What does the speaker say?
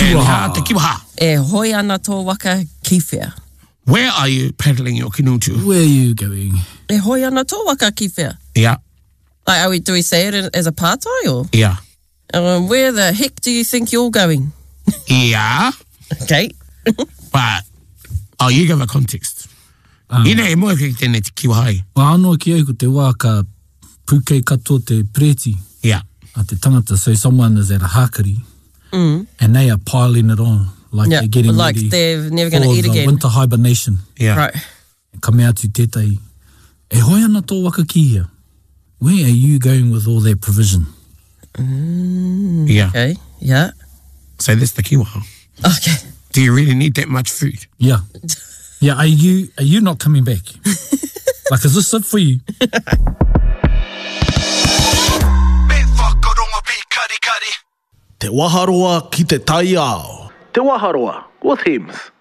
kiwaha. Te kiwaha. E hoi ana tō waka kiwhea. Where are you paddling your canoe to? Where are you going? E hoi ana tō waka kiwhea. Yeah. Like, do we say it as a pātai or? Yeah. Where the heck do you think you're going? Yeah. Okay. But, you give a context. Ina e moe kei tēnei te kiwahai. Wa anō ki au ko te wā ka pūkei katoa te preti. Yeah. A te tangata, so someone is at a hakari. And they are piling it on. Like they're getting like ready they're never going to eat for the again. winter hibernation. Yeah. Right. Kame atu tētai. E hoi ana tō waka kihia. Where are you going with all that provision? Yeah. Okay. Yeah. So that's the kiwaha. Okay. Do you really need that much food? Yeah. Yeah, are you not coming back? Like, is this it for you? Te waharoa ki te tai ao. Te waharoa with Hims.